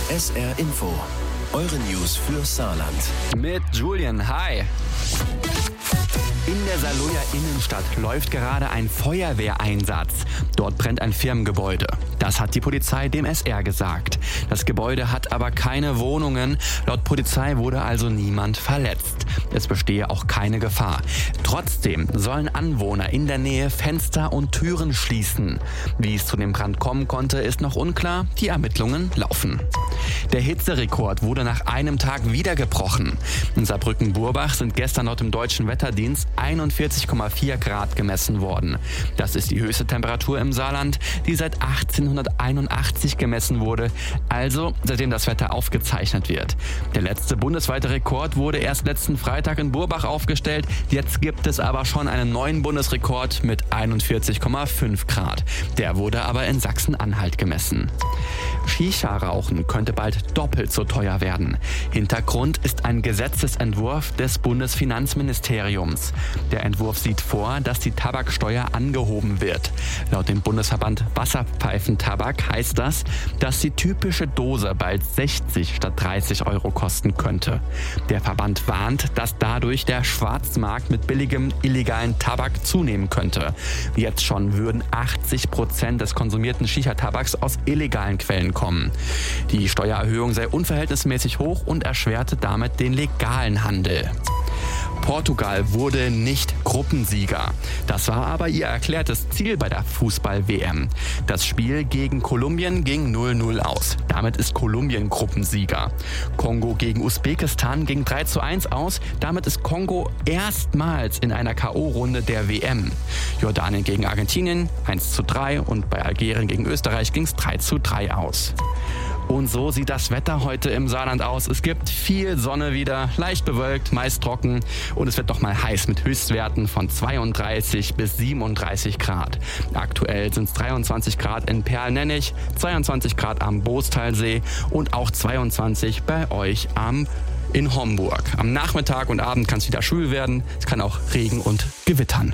SR Info. Eure News für Saarland. Mit Julian, hi. In der Saarlouer Innenstadt läuft gerade ein Feuerwehreinsatz. Dort brennt ein Firmengebäude. Das hat die Polizei dem SR gesagt. Das Gebäude hat aber keine Wohnungen. Laut Polizei wurde also niemand verletzt. Es bestehe auch keine Gefahr. Trotzdem sollen Anwohner in der Nähe Fenster und Türen schließen. Wie es zu dem Brand kommen konnte, ist noch unklar. Die Ermittlungen laufen. Der Hitzerekord wurde nach einem Tag wieder gebrochen. In Saarbrücken-Burbach sind gestern laut dem Deutschen Wetterdienst 41,4 Grad gemessen worden. Das ist die höchste Temperatur im Saarland, die seit 1881 gemessen wurde, also seitdem das Wetter aufgezeichnet wird. Der letzte bundesweite Rekord wurde erst letzten Freitag in Burbach aufgestellt. Jetzt gibt es aber schon einen neuen Bundesrekord mit 41,5 Grad. Der wurde aber in Sachsen-Anhalt gemessen. Shisha-Rauchen könnte bald doppelt so teuer werden. Hintergrund ist ein Gesetzesentwurf des Bundesfinanzministeriums. Der Entwurf sieht vor, dass die Tabaksteuer angehoben wird. Laut dem Bundesverband Wasserpfeifentabak heißt das, dass die typische Dose bald 60 statt 30 Euro kosten könnte. Der Verband warnt, dass dadurch der Schwarzmarkt mit billigem, illegalen Tabak zunehmen könnte. Jetzt schon würden 80% des konsumierten Shisha-Tabaks aus illegalen Quellen kommen. Die Steuererhöhung sei unverhältnismäßig hoch und erschwerte damit den legalen Handel. Portugal wurde nicht Gruppensieger. Das war aber ihr erklärtes Ziel bei der Fußball-WM. Das Spiel gegen Kolumbien ging 0-0 aus. Damit ist Kolumbien Gruppensieger. Kongo gegen Usbekistan ging 3-1 aus. Damit ist Kongo erstmals in einer K.O.-Runde der WM. Jordanien gegen Argentinien 1-3 und bei Algerien gegen Österreich ging es 3-3 aus. Und so sieht das Wetter heute im Saarland aus. Es gibt viel Sonne wieder, leicht bewölkt, meist trocken und es wird noch mal heiß mit Höchstwerten von 32 bis 37 Grad. Aktuell sind es 23 Grad in Perl-Nennig, 22 Grad am Boostalsee und auch 22 bei euch in Homburg. Am Nachmittag und Abend kann es wieder schwül werden. Es kann auch Regen und gewittern.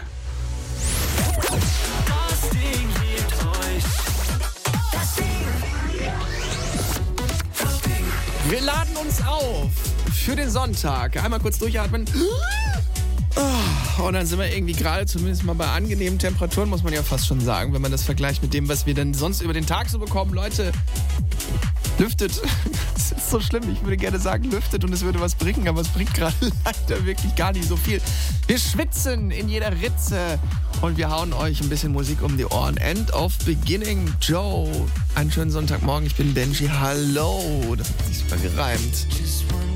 Wir laden uns auf für den Sonntag. Einmal kurz durchatmen. Und dann sind wir irgendwie gerade zumindest mal bei angenehmen Temperaturen, muss man ja fast schon sagen, wenn man das vergleicht mit dem, was wir dann sonst über den Tag so bekommen. Leute, lüftet. Das ist so schlimm. Ich würde gerne sagen, lüftet und es würde was bringen, aber es bringt gerade leider wirklich gar nicht so viel. Wir schwitzen in jeder Ritze und wir hauen euch ein bisschen Musik um die Ohren. End of Beginning, Joe. Einen schönen Sonntagmorgen. Ich bin Benji. Hallo. Das hat sich super gereimt.